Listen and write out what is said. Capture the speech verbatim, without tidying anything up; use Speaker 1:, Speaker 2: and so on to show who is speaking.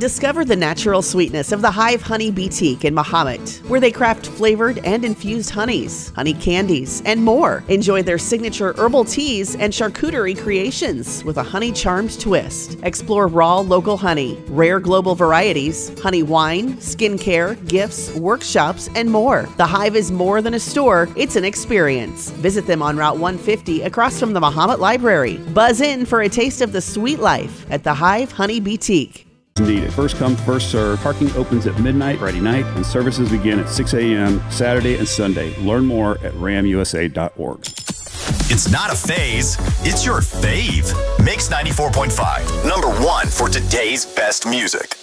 Speaker 1: Discover the natural sweetness of the Hive Honey Boutique in Mahomet, where they craft flavored and infused honeys, honey candies, and more. Enjoy their signature herbal teas and charcuterie creations with a honey charmed twist. Explore raw local honey, rare global varieties, honey wine, skincare, gifts, workshops, and more. The Hive is more than a store, it's an experience. Visit them on Route one fifty across from the Mahomet Library. Buzz in for a taste of the sweet life at the Hive Honey Boutique.
Speaker 2: Needed. First come, first serve. Parking opens at midnight Friday night, and services begin at six a m Saturday and Sunday. Learn more at ram u s a dot org.
Speaker 3: It's not a phase, it's your fave. Mix ninety-four point five, number one for today's best music.